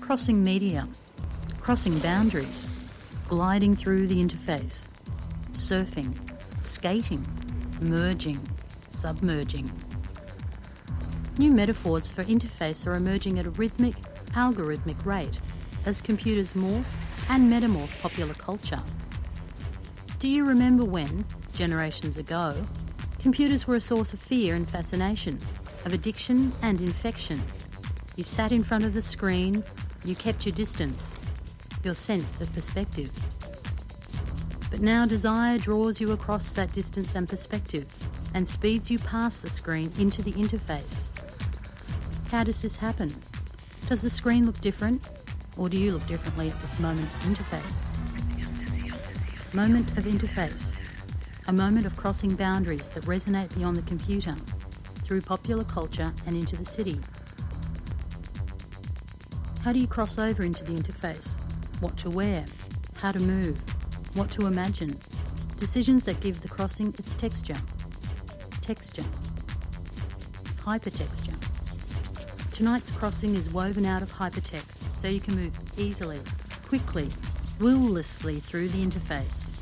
Crossing media, crossing boundaries, gliding through the interface, surfing, skating, merging, submerging. New metaphors for interface are emerging at a rhythmic, algorithmic rate as computers morph and metamorph popular culture. Do you remember when, generations ago, computers were a source of fear and fascination, of addiction and infection? You sat in front of the screen, you kept your distance, your sense of perspective. But now desire draws you across that distance and perspective and speeds you past the screen into the interface. How does this happen? Does the screen look different, or do you look differently at this moment of interface? Moment of interface. A moment of crossing boundaries that resonate beyond the computer, through popular culture and into the city. How do you cross over into the interface? What to wear? How to move? What to imagine? Decisions that give the crossing its texture. Texture. Hypertexture. Tonight's crossing is woven out of hypertext, so you can move easily, quickly, will-lessly through the interface.